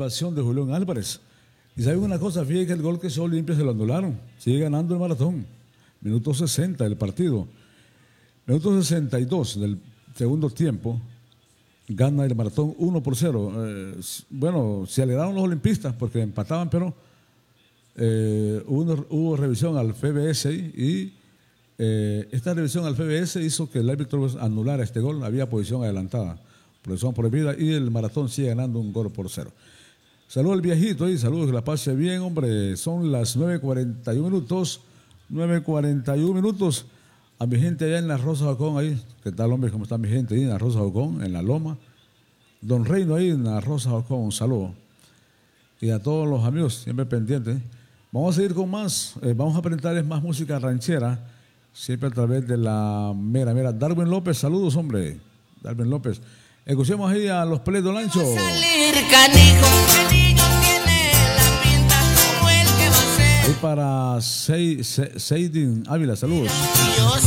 participación de Julián Álvarez. Y saben una cosa, fíjense que el gol que hizo Olimpia se lo anularon. Sigue ganando el Maratón. Minuto 60 del partido. Minuto 62 del segundo tiempo. Gana el Maratón 1-0. Bueno, se alegraron los olimpistas porque empataban, pero hubo revisión al FBS y esta revisión al FBS hizo que el árbitro anulara este gol. Había posición adelantada, posición prohibida, y el Maratón sigue ganando 1-0. Saludos al viejito y saludos, que la pase bien, hombre. Son las 9:41 minutos. 9:41 minutos. A mi gente allá en la Rosa Jocón, ahí. ¿Qué tal, hombre? ¿Cómo está mi gente ahí en la Rosa Jocón, en la Loma? Don Reino ahí en la Rosa Jocón, un saludo. Y a todos los amigos, siempre pendientes. Vamos a seguir con más. Vamos a presentarles más música ranchera, siempre a través de la mera. Darwin López, saludos, hombre. Darwin López. Escuchemos ahí a los Peledos Lancho. Salir canijo, el niño tiene la pinta como el que va a ser. Ahí para Seidin Ávila, saludos.